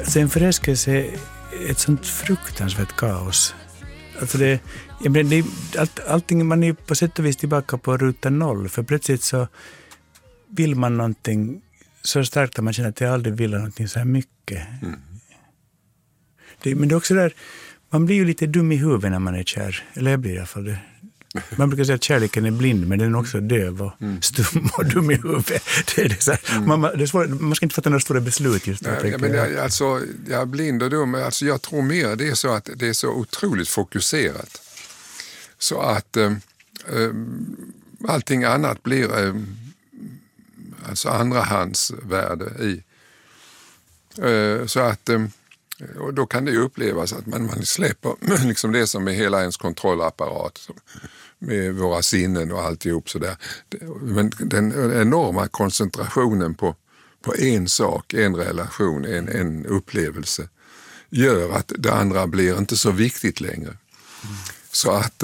Alltså en förälskelse är ett sånt fruktansvärt kaos. Alltså allting, man är på sätt och vis tillbaka på ruta 0. För plötsligt så vill man någonting så starkt att man känner att jag aldrig vill någonting så här mycket. Mm. Men det är också där, man blir ju lite dum i huvudet när man är kär. Eller jag blir i alla fall det. Man brukar säga att kärleken är blind, men den är också döv och stum och dum i huvudet. Det är det så här. Man ska inte fatta några stora beslut just då. Jag är blind och dum. Alltså, jag tror mer det är så att det är så otroligt fokuserat. Så att allting annat blir alltså andrahandsvärde i. Så att och då kan det ju upplevas att man släpper liksom det som är hela ens kontrollapparat med våra sinnen och alltihop sådär. Men den enorma koncentrationen på en sak, en relation, en upplevelse gör att det andra blir inte så viktigt längre. Så att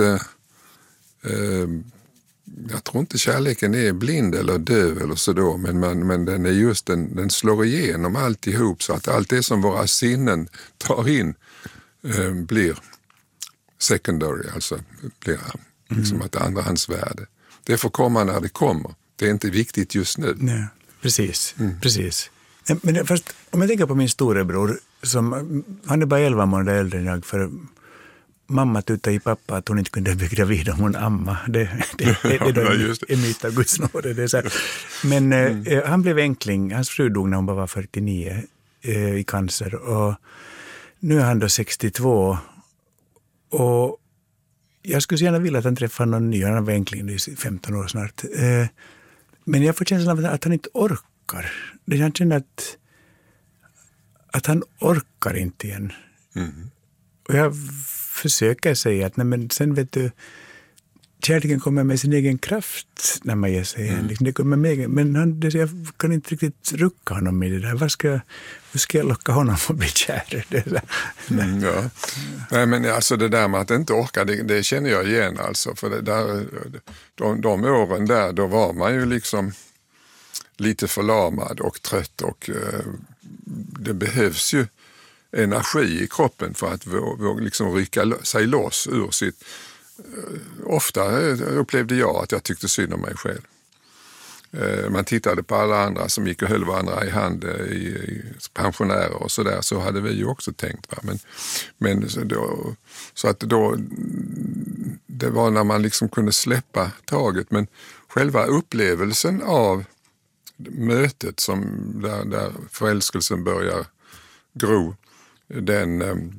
jag tror inte kärleken är blind eller döv eller så då, men den är just den slår igenom alltihop så att allt det som våra sinnen tar in blir secondary, alltså blir liksom ett andrahandsvärde. Det får komma när det kommer. Det är inte viktigt just nu. Nej, precis. Men först, om jag tänker på min storebror, han är bara 11 månader äldre än jag, för mamma tutade i pappa att hon inte kunde bli gravid om hon amma. Det är en myt av Guds nåde. Det är så här. Men han blev enkling. Hans fru dog när hon bara var 49 i cancer. Och nu är han då 62. Och jag skulle så gärna vilja att han träffar någon ny. Han var enkling i 15 år snart. Men jag får känslan av att han inte orkar. Jag känner att han orkar inte igen. Mm. Och jag försöker säga att nej, men sen vet du, kärleken kommer med sin egen kraft när man ger sig igen. Det kommer med, men jag kan inte riktigt rucka honom i det där. Hur ska jag locka honom att bli kär? Ja. Nej, men alltså det där med att inte orka, det känner jag igen alltså. För det där, de åren där, då var man ju liksom lite förlamad och trött och det behövs ju energi i kroppen för att liksom rycka sig loss ur sitt. Ofta upplevde jag att jag tyckte synd om mig själv. Man tittade på alla andra som gick och höll varandra i hand, i pensionärer och sådär, så hade vi ju också tänkt. Va? Men så att då, det var när man liksom kunde släppa taget, men själva upplevelsen av mötet som där förälskelsen börjar gro, den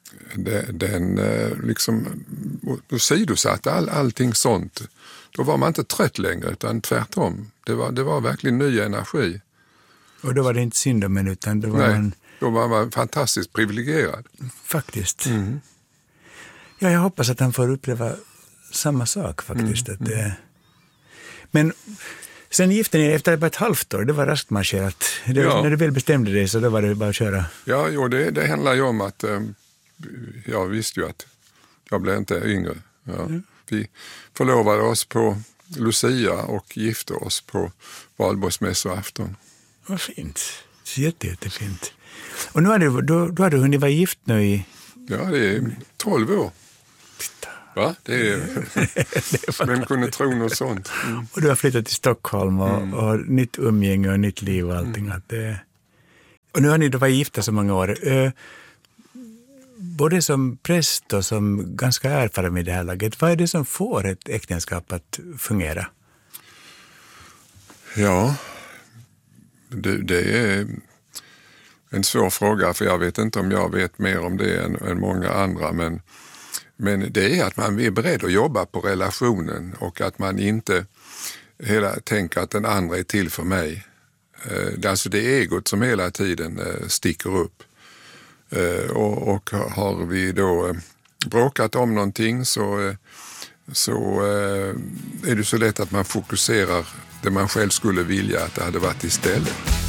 liksom sidosatte allting sånt. Då var man inte trött längre, utan tvärtom. Det var verkligen ny energi. Och då var det inte synd om en, utan det var då var man fantastiskt privilegierad. Faktiskt. Mm. Ja, jag hoppas att han får uppleva samma sak faktiskt. Men sen gifte ni efter bara ett halvt år, det var raskt marscherat. När du väl bestämde dig så då var det bara att köra. Ja, det handlar ju om att jag visste ju att jag blev inte yngre. Ja. Vi förlovade oss på Lucia och gifte oss på Valborgsmässoafton. Vad fint. Jättefint. Och nu har du hunnit vara gift nu i... Ja, det är 12 år. Va? Det är vem kunde tro något sånt? Mm. Och du har flyttat till Stockholm och nytt umgänge och nytt liv och allting. Och nu har ni då varit gifta så många år. Både som präst och som ganska erfaren med det här laget. Vad är det som får ett äktenskap att fungera? Ja, det är en svår fråga, för jag vet inte om jag vet mer om det än många andra, men det är att man är beredd att jobba på relationen och att man inte tänker att den andra är till för mig. Alltså det är egot som hela tiden sticker upp. Och har vi då bråkat om någonting så är det så lätt att man fokuserar det man själv skulle vilja att det hade varit istället.